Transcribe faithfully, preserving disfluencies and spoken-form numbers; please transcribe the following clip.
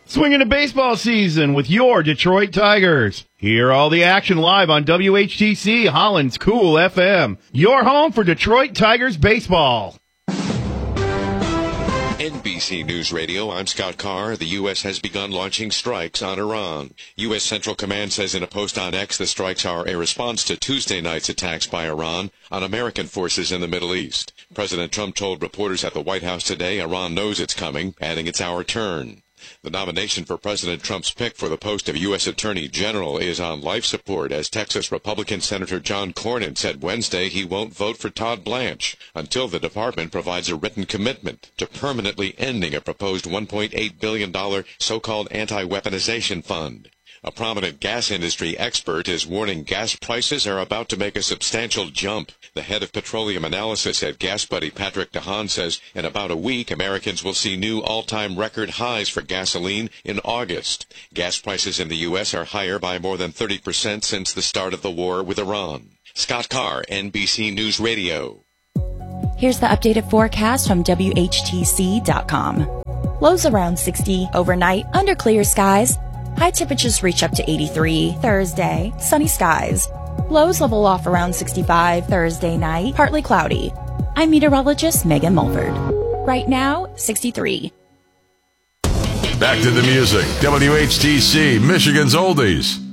Swinging to baseball season with your Detroit Tigers. Hear all the action live on W H T C Holland's Cool F M. Your home for Detroit Tigers baseball. N B C News Radio, I'm Scott Carr. The U S has begun launching strikes on Iran. U S Central Command says in a post on X the strikes are a response to Tuesday night's attacks by Iran on American forces in the Middle East. President Trump told reporters at the White House today Iran knows it's coming, adding it's our turn. The nomination for President Trump's pick for the post of U S Attorney General is on life support, as Texas Republican Senator John Cornyn said Wednesday he won't vote for Todd Blanche until the department provides a written commitment to permanently ending a proposed one point eight billion dollars so-called anti-weaponization fund. A prominent gas industry expert is warning gas prices are about to make a substantial jump. The head of petroleum analysis at GasBuddy, Patrick DeHaan, says in about a week, Americans will see new all-time record highs for gasoline in August. Gas prices in the U S are higher by more than thirty percent since the start of the war with Iran. Scott Carr, N B C News Radio. Here's the updated forecast from W H T C dot com. Lows around sixty overnight under clear skies. High temperatures reach up to eighty-three Thursday, sunny skies. Lows level off around sixty-five Thursday night, partly cloudy. I'm meteorologist Megan Mulford. Right now, sixty-three. Back to the music. W H T C, Michigan's Oldies.